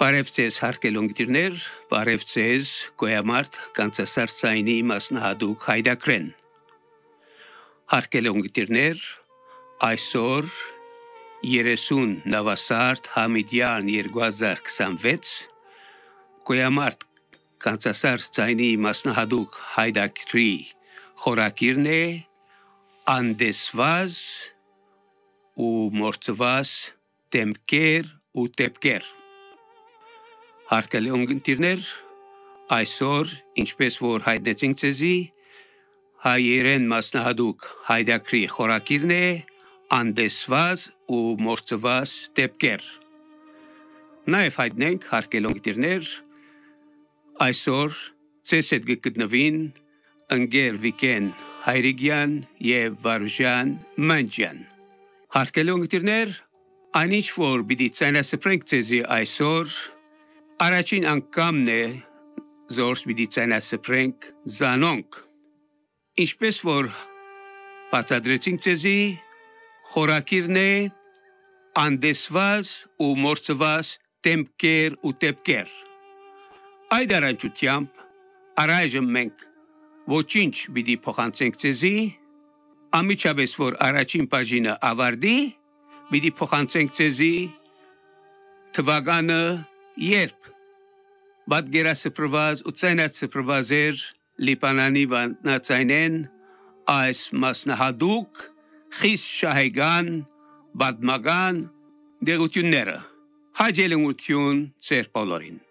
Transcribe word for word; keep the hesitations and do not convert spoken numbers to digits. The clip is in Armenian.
Բարև ձեզ հարգելունգիրներ, բարև ձեզ գոյամարտ կանցասարցայինի մասնահատուկ հայդակրեն։ Հարգելունգիրներ, այսօր երեսուն նավասարդ համիդյան երկու հազար քսանվեց գոյամարտ կանցասարցայինի մասնահատուկ հայդակրի խորակիրն է անդեսվազ ու մորցված դեմքեր ու տեպքեր։ Հարգելունգիրներ, այսօր, ինչպես որ հայտնեցինք ձեզի, հայերեն մասնահատուկ հայդակրի խորակիրն է անդեսված ու մորցված դեպքեր։ Նաև հայտնենք հարգելունգիրներ, այսօր ձեզ հետ գտնվին ընկեր Վիկեն Հայրիկյան և Վարուժան Մանջյան։ Հարգելունգիրներ, այնինչ որ պիտի ցանցասպրենք ձեզի այսօր Առաջին անգամն է զորս պիտի ցանցասպրենք զանոնք։ Ինչպես որ բացատրեցինք ձեզի, խորակիրն է անդեսված ու մորցված դեմքեր ու տեպքեր։ Այդ առնչությամբ առայժմ մենք ոչինչ պիտի փոխանցենք ձեզի, ամիջապես որ առաջին բաժինը ավարտի, պիտի փոխանցենք ձեզի թվականը երբ պատկերասփռված ու ցանցասփռված էր Լիբանանի վանացայնեն այս մասնահատուկ խիստ շահեկան պատմական դերությունները։ Հաջելունգություն ձեր բոլորին։